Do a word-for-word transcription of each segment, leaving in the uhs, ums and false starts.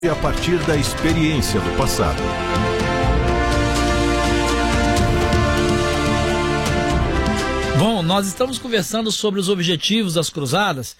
E a partir da experiência do passado. Bom, nós estamos conversando sobre os objetivos das cruzadas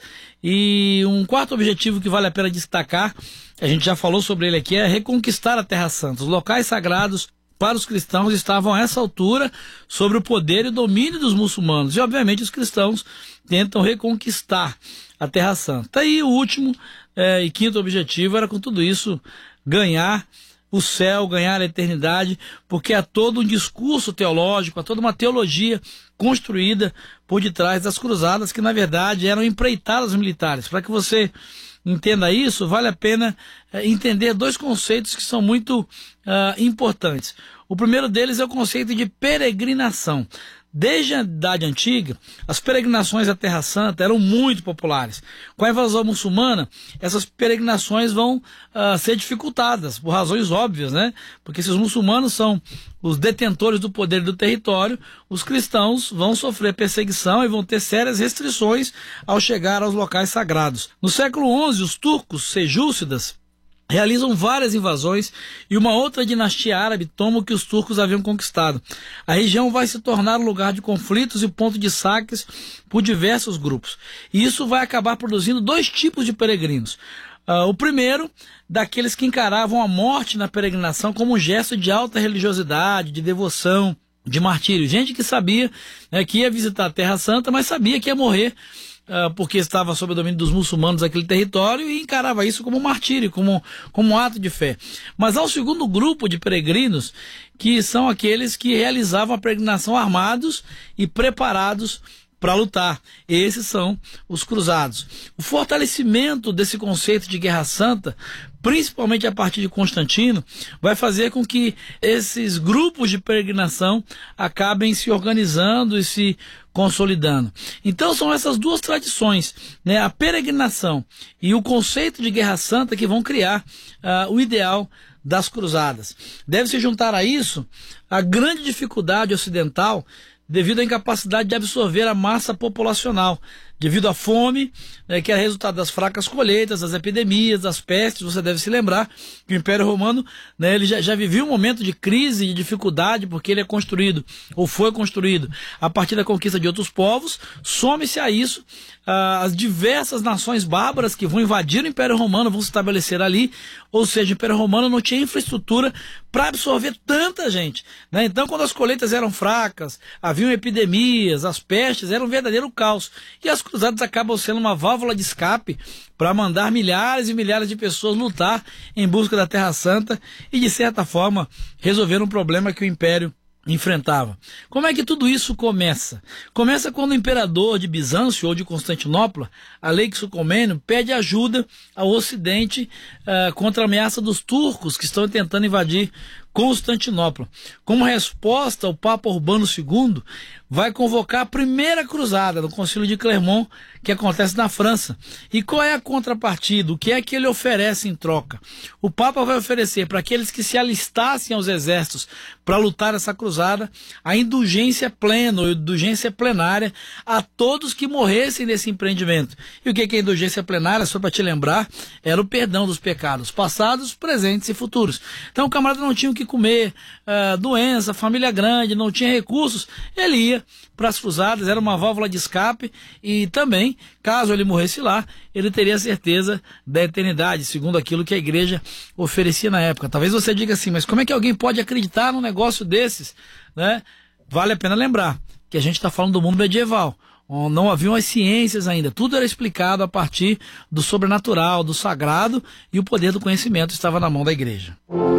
e um quarto objetivo que vale a pena destacar, a gente já falou sobre ele aqui, é reconquistar a Terra Santa. Os locais sagrados para os cristãos estavam a essa altura sobre o poder e domínio dos muçulmanos e obviamente os cristãos tentam reconquistar a Terra Santa. E o último é, e quinto objetivo era com tudo isso ganhar o céu, ganhar a eternidade, porque há todo um discurso teológico, há toda uma teologia construída por detrás das cruzadas, que na verdade eram empreitadas militares. Para que você entenda isso, vale a pena é, entender dois conceitos que são muito uh, importantes. O primeiro deles é o conceito de peregrinação. Desde a Idade Antiga, as peregrinações à Terra Santa eram muito populares. Com a invasão muçulmana, essas peregrinações vão uh, ser dificultadas, por razões óbvias, né? Porque se os muçulmanos são os detentores do poder do território, os cristãos vão sofrer perseguição e vão ter sérias restrições ao chegar aos locais sagrados. No século onze, os turcos seljúcidas realizam várias invasões e uma outra dinastia árabe toma o que os turcos haviam conquistado. A região vai se tornar um lugar de conflitos e ponto de saques por diversos grupos. E isso vai acabar produzindo dois tipos de peregrinos. Uh, o primeiro, daqueles que encaravam a morte na peregrinação como um gesto de alta religiosidade, de devoção, de martírio. Gente que sabia, né, que ia visitar a Terra Santa, mas sabia que ia morrer Uh, porque estava sob o domínio dos muçulmanos naquele território e encarava isso como um martírio, como, como um ato de fé. Mas há um segundo grupo de peregrinos, que são aqueles que realizavam a peregrinação armados e preparados para lutar. Esses são os cruzados. O fortalecimento desse conceito de guerra santa, principalmente a partir de Constantino, vai fazer com que esses grupos de peregrinação acabem se organizando e se consolidando. Então são essas duas tradições, né, a peregrinação e o conceito de guerra santa, que vão criar uh, o ideal das cruzadas. Deve-se juntar a isso a grande dificuldade ocidental devido à incapacidade de absorver a massa populacional, devido à fome, né, que é resultado das fracas colheitas, das epidemias, das pestes. Você deve se lembrar que o Império Romano, né, ele já, já vivia um momento de crise, de dificuldade, porque ele é construído, ou foi construído, a partir da conquista de outros povos. Some-se a isso ah, as diversas nações bárbaras que vão invadir o Império Romano, vão se estabelecer ali, ou seja, o Império Romano não tinha infraestrutura para absorver tanta gente, né? Então, quando as colheitas eram fracas, haviam epidemias, as pestes, era um verdadeiro caos. E as cruzadas acabam sendo uma válvula de escape para mandar milhares e milhares de pessoas lutar em busca da Terra Santa e, de certa forma, resolver um problema que o Império enfrentava. Como é que tudo isso começa? Começa quando o imperador de Bizâncio ou de Constantinopla, Aleixo Comneno, pede ajuda ao Ocidente uh, contra a ameaça dos turcos que estão tentando invadir Constantinopla. Como resposta, o Papa Urbano segundo vai convocar a primeira cruzada no Concílio de Clermont, que acontece na França. E qual é a contrapartida? O que é que ele oferece em troca? O Papa vai oferecer para aqueles que se alistassem aos exércitos para lutar essa cruzada a indulgência plena, ou indulgência plenária a todos que morressem nesse empreendimento. E o que é que é indulgência plenária? Só para te lembrar, era o perdão dos pecados passados, presentes e futuros. Então o camarada não tinha o que comer, uh, doença, família grande, não tinha recursos, ele ia para as cruzadas, era uma válvula de escape e também, caso ele morresse lá, ele teria certeza da eternidade, segundo aquilo que a igreja oferecia na época. Talvez você diga assim, mas como é que alguém pode acreditar num negócio desses, né? Vale a pena lembrar que a gente está falando do mundo medieval, onde não haviam as ciências ainda, tudo era explicado a partir do sobrenatural, do sagrado, e o poder do conhecimento estava na mão da igreja.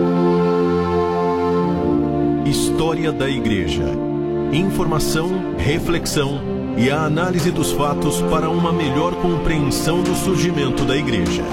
História da Igreja. Informação, reflexão e a análise dos fatos para uma melhor compreensão do surgimento da Igreja.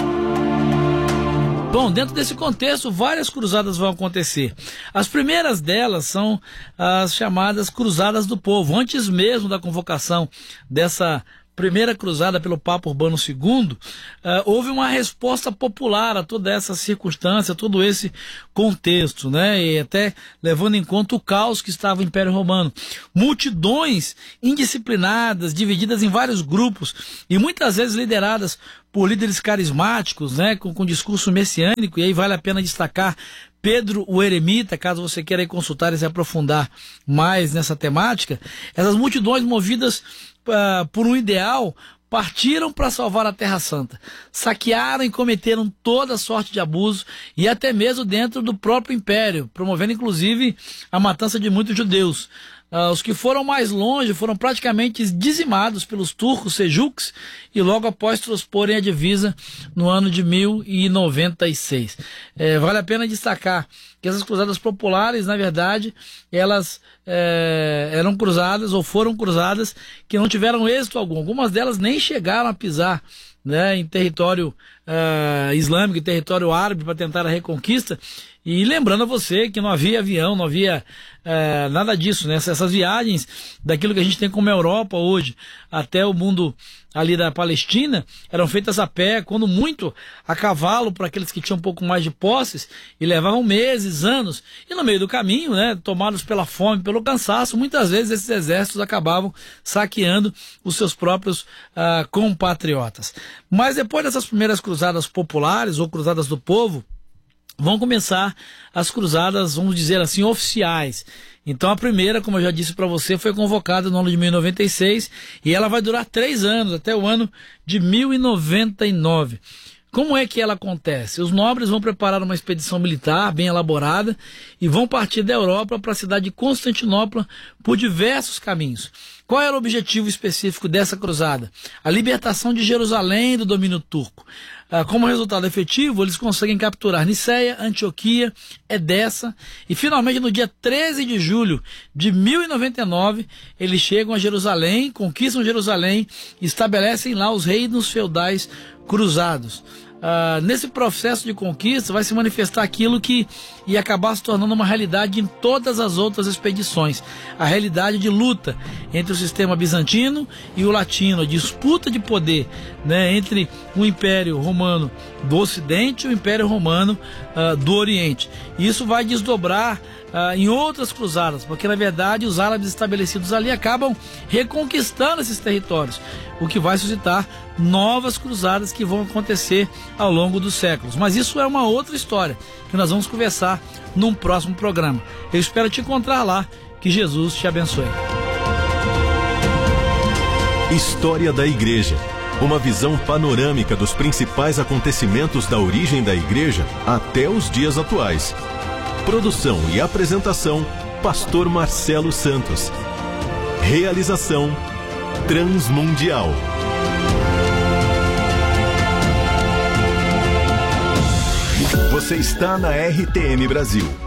Bom, dentro desse contexto, várias cruzadas vão acontecer. As primeiras delas são as chamadas Cruzadas do Povo. Antes mesmo da convocação dessa primeira cruzada pelo Papa Urbano segundo, uh, houve uma resposta popular a toda essa circunstância, todo esse contexto, né? E até levando em conta o caos que estava o Império Romano. Multidões indisciplinadas, divididas em vários grupos e muitas vezes lideradas por líderes carismáticos, né? Com, com discurso messiânico, e aí vale a pena destacar Pedro o Eremita, caso você queira ir consultar e se aprofundar mais nessa temática. Essas multidões movidas uh, por um ideal partiram para salvar a Terra Santa, saquearam e cometeram toda sorte de abuso e até mesmo dentro do próprio império, promovendo inclusive a matança de muitos judeus. Uh, os que foram mais longe foram praticamente dizimados pelos turcos seljuques e logo após transporem a divisa no ano de mil e noventa e seis. É, vale a pena destacar que essas cruzadas populares, na verdade, elas é, eram cruzadas ou foram cruzadas que não tiveram êxito algum. Algumas delas nem chegaram a pisar, né, em território uh, islâmico, em território árabe, para tentar a reconquista. E lembrando a você que não havia avião, não havia uh, nada disso, né? Essas viagens daquilo que a gente tem como Europa hoje até o mundo ali da Palestina eram feitas a pé, quando muito a cavalo, para aqueles que tinham um pouco mais de posses, e levavam meses, anos, e no meio do caminho, né, tomados pela fome, pelo cansaço, muitas vezes esses exércitos acabavam saqueando os seus próprios uh, compatriotas. Mas depois dessas primeiras cruzadas populares ou cruzadas do povo, vão começar as cruzadas, vamos dizer assim, oficiais. Então a primeira, como eu já disse para você, foi convocada no ano de mil e noventa e seis e ela vai durar três anos, até o ano de mil e noventa e nove. Como é que ela acontece? Os nobres vão preparar uma expedição militar bem elaborada e vão partir da Europa para a cidade de Constantinopla por diversos caminhos. Qual era o objetivo específico dessa cruzada? A libertação de Jerusalém do domínio turco. Ah, como resultado efetivo, eles conseguem capturar Niceia, Antioquia, Edessa e finalmente no dia treze de julho de mil e noventa e nove eles chegam a Jerusalém, conquistam Jerusalém e estabelecem lá os reinos feudais cruzados. Uh, nesse processo de conquista vai se manifestar aquilo que ia acabar se tornando uma realidade em todas as outras expedições, a realidade de luta entre o sistema bizantino e o latino, a disputa de poder, né, entre o Império Romano do Ocidente e o Império Romano uh, do Oriente. E isso vai desdobrar Uh, em outras cruzadas, porque na verdade os árabes estabelecidos ali acabam reconquistando esses territórios, o que vai suscitar novas cruzadas que vão acontecer ao longo dos séculos. Mas isso é uma outra história que nós vamos conversar num próximo programa. Eu espero te encontrar lá. Que Jesus te abençoe. História da Igreja. Uma visão panorâmica dos principais acontecimentos da origem da Igreja até os dias atuais. Produção e apresentação, Pastor Marcelo Santos. Realização, Transmundial. Você está na R T M Brasil.